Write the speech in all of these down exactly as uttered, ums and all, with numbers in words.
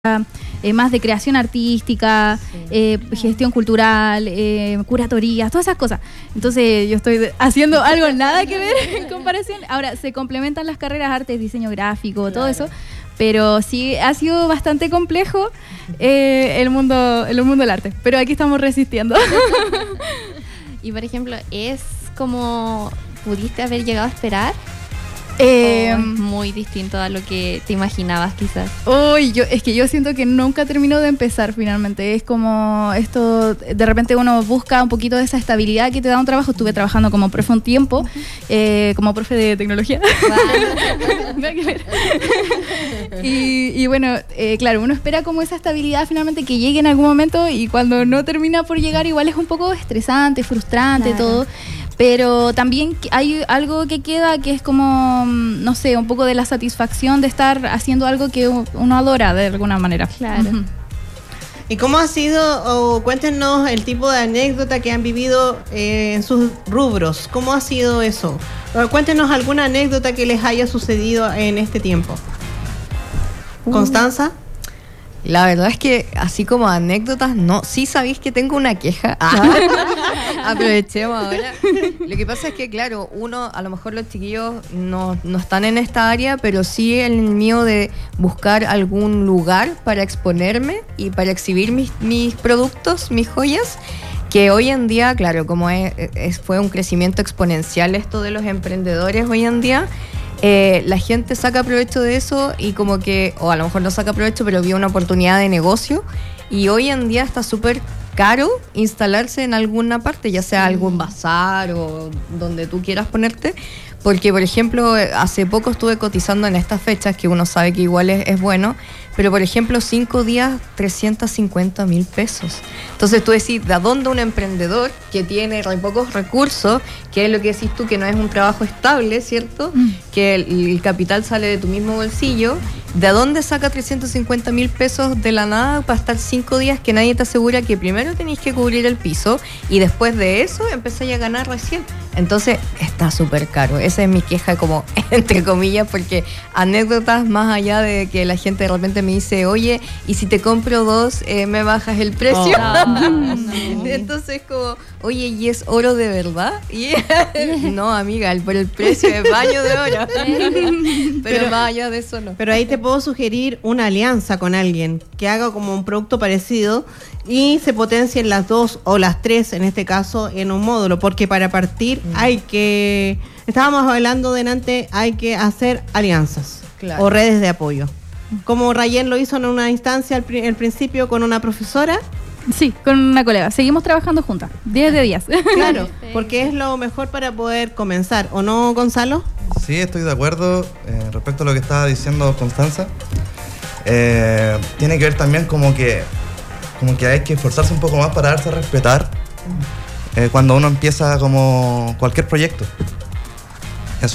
Eh, más de creación artística, sí. eh, gestión cultural, eh, curatorías, todas esas cosas. Entonces yo estoy haciendo algo nada que ver en comparación. Ahora, se complementan las carreras artes, diseño gráfico, claro. todo eso, pero sí ha sido bastante complejo eh, el mundo, el mundo del arte. Pero aquí estamos resistiendo. Y por ejemplo, ¿es como pudiste haber llegado a esperar? Eh, muy distinto a lo que te imaginabas quizás. Uy, yo, es que yo siento que nunca termino de empezar finalmente. Es como esto, de repente uno busca un poquito de esa estabilidad que te da un trabajo. Estuve trabajando como profe un tiempo, eh, como profe de tecnología. Wow. y, y bueno, eh, claro, uno espera como esa estabilidad finalmente que llegue en algún momento, y cuando no termina por llegar igual es un poco estresante, frustrante, claro. todo. Pero también hay algo que queda que es como, no sé, un poco de la satisfacción de estar haciendo algo que uno adora de alguna manera. Claro. Uh-huh. ¿Y cómo ha sido, o cuéntenos el tipo de anécdota que han vivido eh, en sus rubros? ¿Cómo ha sido eso? O cuéntenos alguna anécdota que les haya sucedido en este tiempo. Uh. ¿Constanza? La verdad es que así como anécdotas, no, sí sabéis que tengo una queja. Ah. Aprovechemos ahora. Lo que pasa es que, claro, uno, a lo mejor los chiquillos no, no están en esta área, pero sí el mío de buscar algún lugar para exponerme y para exhibir mis, mis productos, mis joyas, que hoy en día, claro, como es, es, fue un crecimiento exponencial esto de los emprendedores hoy en día, Eh, la gente saca provecho de eso y como que, o a lo mejor no saca provecho, pero vio una oportunidad de negocio, y hoy en día está súper caro instalarse en alguna parte, ya sea algún bazar o donde tú quieras ponerte, porque por ejemplo hace poco estuve cotizando en estas fechas, que uno sabe que igual es, es bueno, pero por ejemplo cinco días, trescientos cincuenta mil pesos. Entonces tú decís, ¿de dónde un emprendedor que tiene re pocos recursos, que es lo que decís tú, que no es un trabajo estable, ¿cierto? Mm. Que el, el capital sale de tu mismo bolsillo, ¿de dónde saca trescientos cincuenta mil pesos de la nada para estar cinco días que nadie te asegura que primero tenéis que cubrir el piso y después de eso empezáis a ganar recién? Entonces está súper caro. Esa es mi queja, como entre comillas, porque anécdotas más allá de que la gente de repente me dice, oye, y si te compro dos, eh, me bajas el precio. Oh, no. Entonces como, oye, ¿y es oro de verdad? Y no, amiga, por el precio es baño de oro. pero, pero más allá de eso no. Pero ahí te puedo sugerir una alianza con alguien que haga como un producto parecido y se potencien las dos o las tres, en este caso, en un módulo, porque para partir mm. hay que, estábamos hablando delante, hay que hacer alianzas, claro. o redes de apoyo. Como Rayen lo hizo en una instancia al, pri- al principio con una profesora. Sí, con una colega. Seguimos trabajando juntas, diez de diez. Claro, porque es lo mejor para poder comenzar, ¿o no, Gonzalo? Sí, estoy de acuerdo eh, respecto a lo que estaba diciendo Constanza. Eh, tiene que ver también como que como que hay que esforzarse un poco más para darse a respetar eh, cuando uno empieza como cualquier proyecto. Eso.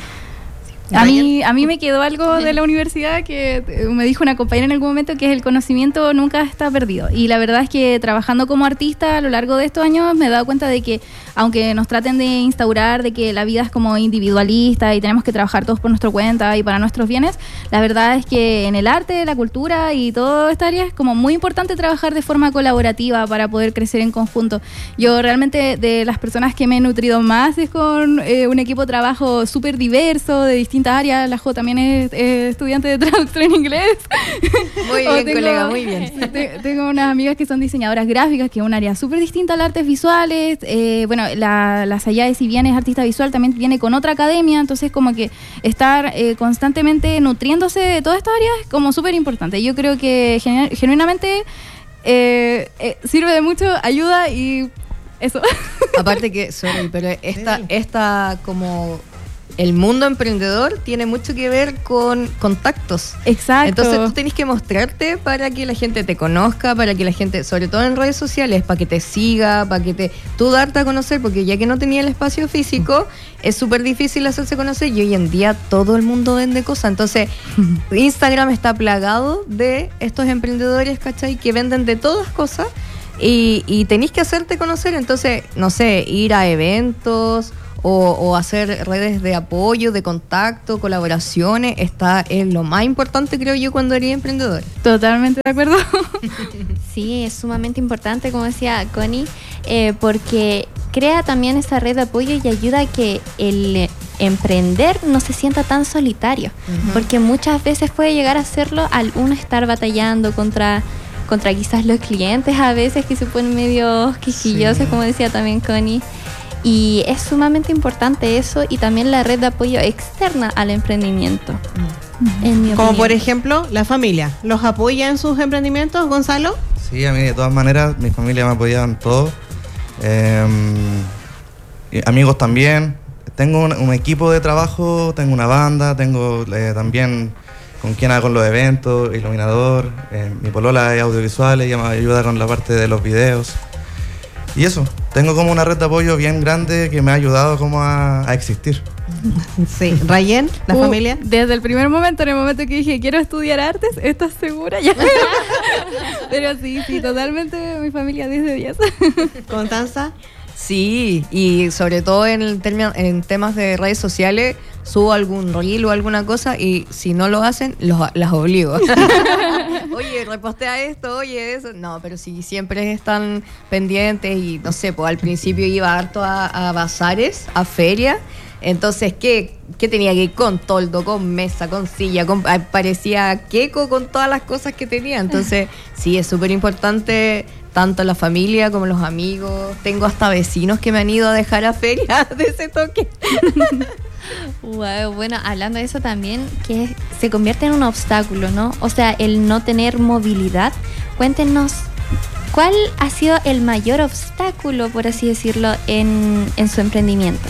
A mí, a mí me quedó algo de la universidad que me dijo una compañera en algún momento, que es el conocimiento nunca está perdido. Y la verdad es que trabajando como artista a lo largo de estos años me he dado cuenta de que, aunque nos traten de instaurar de que la vida es como individualista y tenemos que trabajar todos por nuestra cuenta y para nuestros bienes, la verdad es que en el arte, la cultura y toda esta área es como muy importante trabajar de forma colaborativa para poder crecer en conjunto. Yo realmente, de las personas que me he nutrido más es con eh, un equipo de trabajo súper diverso, de distintas áreas. La Jo también es, es estudiante de traducción en inglés. Muy bien, tengo, colega, muy bien. Te, tengo unas amigas que son diseñadoras gráficas, que es un área súper distinta al artes visuales. Eh, bueno, la, la Sayade, si bien es artista visual, también viene con otra academia, entonces como que estar eh, constantemente nutriéndose de todas estas áreas es como súper importante. Yo creo que genu- genuinamente eh, eh, sirve de mucho, ayuda y eso. Aparte que, sorry, pero esta, esta como... el mundo emprendedor tiene mucho que ver con contactos. Exacto. Entonces tú tenés que mostrarte para que la gente te conozca, para que la gente, sobre todo en redes sociales, para que te siga, para que te tú darte a conocer, porque ya que no tenía el espacio físico, es súper difícil hacerse conocer, y hoy en día todo el mundo vende cosas. Entonces Instagram está plagado de estos emprendedores, ¿cachai? Que venden de todas cosas, y, y tenés que hacerte conocer. Entonces, no sé, ir a eventos o, o hacer redes de apoyo, de contacto, colaboraciones, está es lo más importante, creo yo, cuando eres emprendedor. Totalmente de acuerdo. Sí, es sumamente importante, como decía Connie, eh, porque crea también esa red de apoyo y ayuda a que el eh, emprender no se sienta tan solitario, uh-huh. porque muchas veces puede llegar a hacerlo al uno estar batallando contra, contra quizás los clientes a veces que se ponen medio quisquillosos, sí. como decía también Connie. Y es sumamente importante eso y también la red de apoyo externa al emprendimiento. Mm. En mi Como opinión. por ejemplo, la familia. ¿Los apoya en sus emprendimientos, Gonzalo? Sí, a mí de todas maneras, mi familia me apoyaba en todo. Eh, amigos también. Tengo un, un equipo de trabajo, tengo una banda, tengo eh, también con quien hago los eventos, iluminador. Eh, mi polola es audiovisual, ella me ayuda con la parte de los videos. Y eso, tengo como una red de apoyo bien grande que me ha ayudado como a, a existir. Sí. Rayen, la uh, familia. Desde el primer momento, en el momento que dije quiero estudiar artes, ¿estás segura? Ya. Pero sí, sí, totalmente mi familia diez de diez. Constanza. Sí, y sobre todo en, el termi- en temas de redes sociales, subo algún reel o alguna cosa y si no lo hacen, los, las obligo. Oye, repostea esto, oye, eso. No, pero sí, siempre están pendientes y no sé, pues al principio iba harto a, a bazares, a ferias. Entonces, ¿qué, ¿qué tenía que ir? Con toldo, con mesa, con silla, con, parecía queco con todas las cosas que tenía. Entonces, sí, es súper importante tanto la familia como los amigos. Tengo hasta vecinos que me han ido a dejar a feria de ese toque. Wow, bueno, hablando de eso también, que se convierte en un obstáculo, ¿no? O sea, el no tener movilidad. Cuéntenos, ¿cuál ha sido el mayor obstáculo, por así decirlo, en, en su emprendimiento?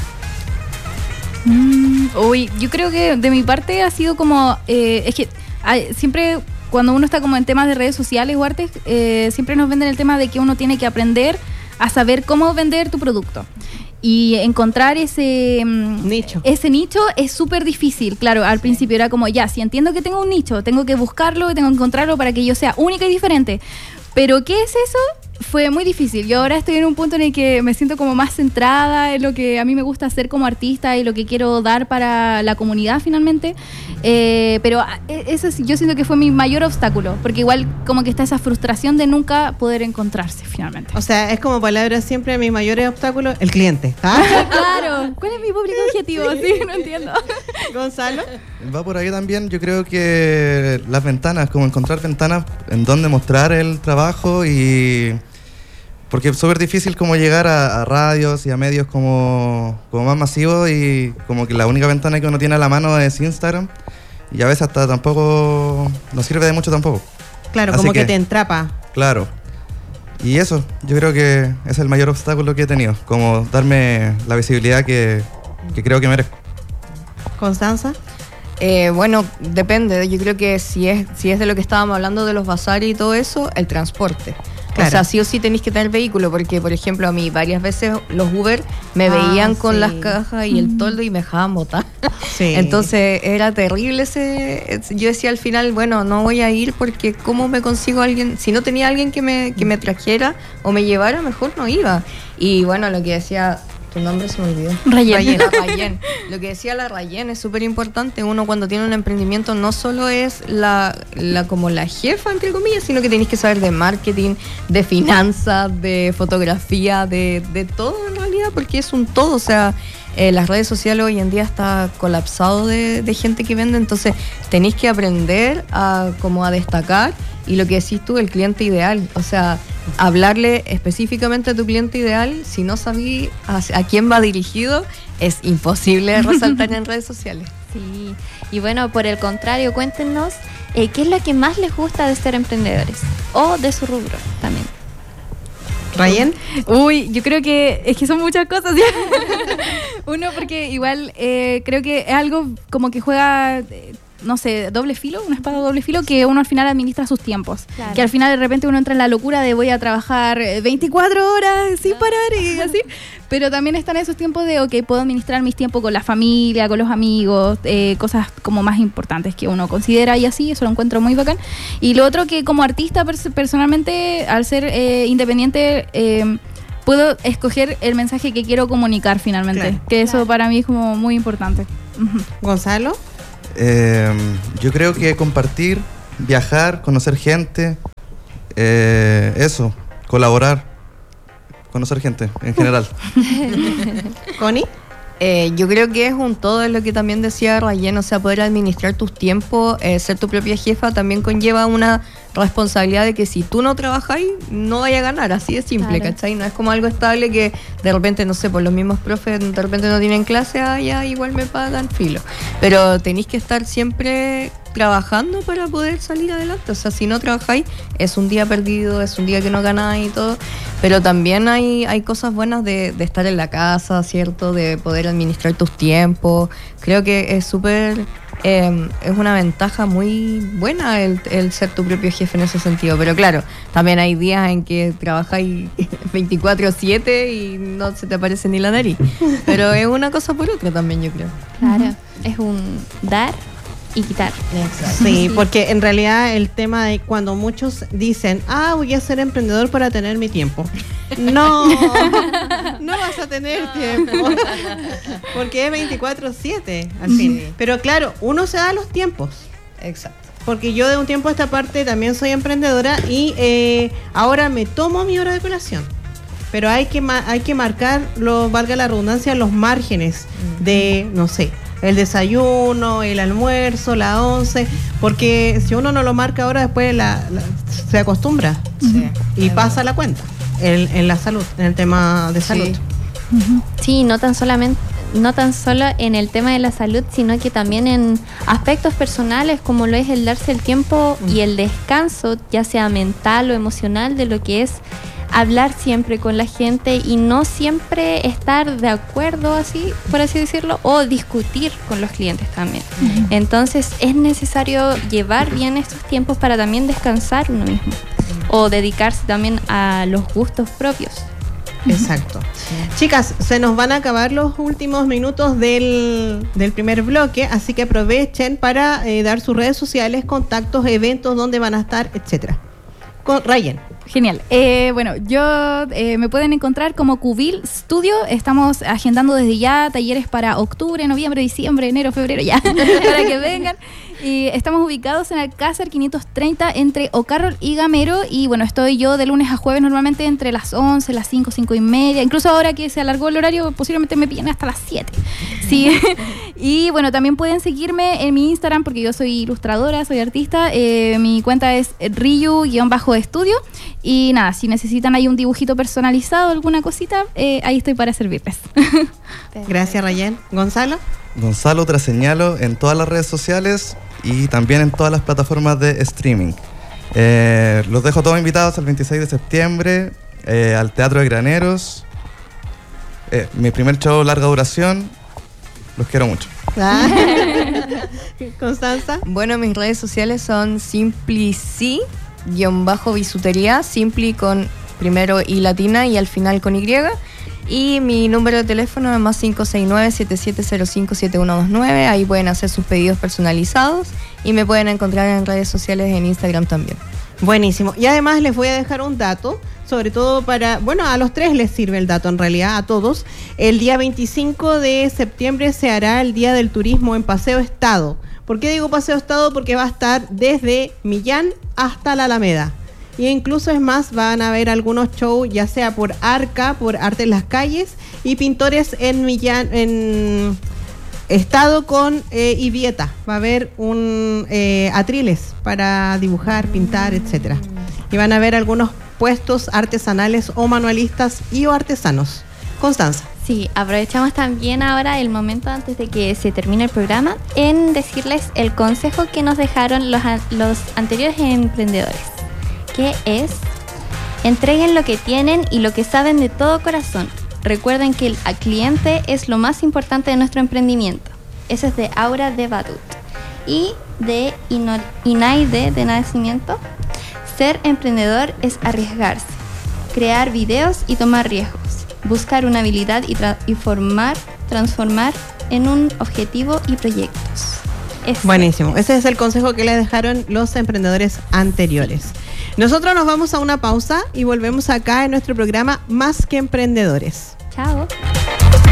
Mm, uy, yo creo que de mi parte ha sido como, eh, es que hay, siempre cuando uno está como en temas de redes sociales o artes, eh, siempre nos venden el tema de que uno tiene que aprender a saber cómo vender tu producto. Y encontrar ese nicho, ese nicho es súper difícil. Claro, al principio era como, ya, si entiendo que tengo un nicho, tengo que buscarlo y tengo que encontrarlo para que yo sea única y diferente. Pero ¿qué es eso? Fue muy difícil. Yo ahora estoy en un punto en el que me siento como más centrada en lo que a mí me gusta hacer como artista y lo que quiero dar para la comunidad finalmente. Eh, pero eso sí, yo siento que fue mi mayor obstáculo, porque igual como que está esa frustración de nunca poder encontrarse finalmente. O sea, es como palabra siempre, mis mayores obstáculos, el cliente. ¿Ah? Claro. ¿Cuál es mi público objetivo? Sí, no entiendo. Gonzalo. Va por ahí también, yo creo que las ventanas, como encontrar ventanas en donde mostrar el trabajo y... Porque es súper difícil como llegar a, a radios y a medios como, como más masivos y como que la única ventana que uno tiene a la mano es Instagram y a veces hasta tampoco nos sirve de mucho tampoco. Claro, Así como que, que te entrapa. Claro. Y eso, yo creo que es el mayor obstáculo que he tenido, como darme la visibilidad que, que creo que merezco. Constanza. Eh, bueno, depende. Yo creo que si es, si es de lo que estábamos hablando de los bazares y todo eso, el transporte. Claro. O sea, sí o sí tenéis que tener vehículo, porque, por ejemplo, a mí varias veces los Uber me ah, veían con sí. las cajas y el toldo y me dejaban botar. Sí. Entonces era terrible ese... Yo decía al final, bueno, no voy a ir porque ¿cómo me consigo a alguien? Si no tenía alguien que me, que me trajera o me llevara, mejor no iba. Y bueno, lo que decía... Tu nombre se me olvidó. Rayen. La Rayen. Lo que decía la Rayen es súper importante. Uno cuando tiene un emprendimiento no solo es la, la como la jefa, entre comillas, sino que tenés que saber de marketing, de finanzas, de fotografía, de, de todo en realidad, porque es un todo. O sea, eh, las redes sociales hoy en día está colapsado de, de gente que vende, entonces tenés que aprender a como a destacar. Y lo que decís tú, el cliente ideal, o sea, hablarle específicamente a tu cliente ideal, si no sabís a, a quién va dirigido, es imposible resaltar en redes sociales. Sí, y bueno, por el contrario, cuéntenos eh, qué es lo que más les gusta de ser emprendedores o de su rubro también. ¿Rayen? Uy, yo creo que es que son muchas cosas. Uno, porque igual eh, creo que es algo como que juega... Eh, no sé, doble filo, una espada doble filo, que uno al final administra sus tiempos. Claro. Que al final de repente uno entra en la locura de voy a trabajar veinticuatro horas sin parar y así. Pero también están esos tiempos de, ok, puedo administrar mis tiempos con la familia, con los amigos, eh, cosas como más importantes que uno considera y así, eso lo encuentro muy bacán. Y lo otro que como artista pers- personalmente, al ser eh, independiente, eh, puedo escoger el mensaje que quiero comunicar finalmente, Claro. que eso Claro. para mí es como muy importante. Ujú. Gonzalo. Eh, yo creo que compartir, viajar, conocer gente, eh, eso, colaborar, conocer gente en general. Connie. Eh, yo creo que es un todo, es lo que también decía Rayen, o sea, poder administrar tus tiempos, eh, ser tu propia jefa también conlleva una responsabilidad de que si tú no trabajas ahí, no vayas a ganar, así de simple, Claro. ¿cachai? No es como algo estable que de repente, no sé, por los mismos profes de repente no tienen clase, ah, ya igual me pagan filo. Pero tenéis que estar siempre trabajando para poder salir adelante, o sea, si no trabajáis, es un día perdido, es un día que no ganáis y todo, pero también hay, hay cosas buenas de, de estar en la casa, ¿cierto? De poder administrar tus tiempos. Creo que es súper, eh, es una ventaja muy buena el, el ser tu propio jefe en ese sentido. Pero claro, también hay días en que trabajáis veinticuatro siete y no se te aparece ni la nariz. Pero es una cosa por otra también, yo creo. Claro, es un dar y quitar. Sí, porque en realidad el tema de cuando muchos dicen, ah, voy a ser emprendedor para tener mi tiempo. No, no vas a tener tiempo. Porque es veinticuatro siete al fin. Sí. Pero claro, uno se da los tiempos. Exacto. Porque yo de un tiempo a esta parte también soy emprendedora y eh, ahora me tomo mi hora de colación. Pero hay que, ma- hay que marcar, lo, valga la redundancia, los márgenes de, no sé, el desayuno, el almuerzo, la once, porque si uno no lo marca ahora, después la, la- se acostumbra Sí. y pasa la cuenta en, en la salud, en el tema de salud. Sí. Sí, no tan solamente, no tan solo en el tema de la salud, sino que también en aspectos personales, como lo es el darse el tiempo y el descanso, ya sea mental o emocional, de lo que es hablar siempre con la gente y no siempre estar de acuerdo, así, por así decirlo, o discutir con los clientes también. Entonces es necesario llevar bien estos tiempos para también descansar uno mismo o dedicarse también a los gustos propios. Exacto. Chicas, se nos van a acabar los últimos minutos del, del primer bloque, así que aprovechen para eh, dar sus redes sociales, contactos, eventos, dónde van a estar, etcétera. Con Rayen. Genial. Eh, bueno, yo eh, me pueden encontrar como Cubil Studio. Estamos agendando desde ya talleres para octubre, noviembre, diciembre, enero, febrero, ya, para que vengan. Y estamos ubicados en Alcázar quinientos treinta entre O'Carroll y Gamero. Y bueno, estoy yo de lunes a jueves normalmente entre las once, las cinco, cinco y media. Incluso ahora que se alargó el horario, posiblemente me pillen hasta las siete. Sí. Y bueno, también pueden seguirme en mi Instagram porque yo soy ilustradora, soy artista. Eh, mi cuenta es Ryu-estudio. Y nada, si necesitan ahí un dibujito personalizado, alguna cosita, eh, ahí estoy para servirles. Gracias, Rayen. Gonzalo. Gonzalo Traseñalo en todas las redes sociales y también en todas las plataformas de streaming. Eh, los dejo todos invitados el veintiséis de septiembre eh, al Teatro de Graneros. Eh, mi primer show larga duración. Los quiero mucho. Ah. Constanza. Bueno, mis redes sociales son simplici guión bajo bisutería, Simpli con primero I latina y al final con Y. Y mi número de teléfono es más cinco seis nueve, siete siete cero cinco, siete uno dos nueve. Ahí pueden hacer sus pedidos personalizados y me pueden encontrar en redes sociales, en Instagram también. Buenísimo. Y además les voy a dejar un dato, sobre todo para, bueno, a los tres les sirve el dato en realidad, a todos. El día veinticinco de septiembre se hará el Día del Turismo en Paseo Estado. ¿Por qué digo Paseo Estado? Porque va a estar desde Millán hasta la Alameda. Y incluso es más, van a haber algunos shows, ya sea por Arca, por Arte en las Calles, y pintores en Millán, en Estado con eh, Ibieta. Va a haber un eh, atriles para dibujar, pintar, etcétera. Y van a haber algunos puestos artesanales o manualistas y o artesanos. Constanza. Sí, aprovechamos también ahora el momento antes de que se termine el programa en decirles el consejo que nos dejaron los, a- los anteriores emprendedores, que es: entreguen lo que tienen y lo que saben de todo corazón. Recuerden que el a- cliente es lo más importante de nuestro emprendimiento. Ese es de Aura de Badut. Y de Ino- Inaide de Nacimiento: ser emprendedor es arriesgarse, crear videos y tomar riesgos, buscar una habilidad y, tra- y formar, transformar en un objetivo y proyectos. Eso. Buenísimo. Ese es el consejo que le dejaron los emprendedores anteriores. Nosotros nos vamos a una pausa y volvemos acá en nuestro programa Más que Emprendedores.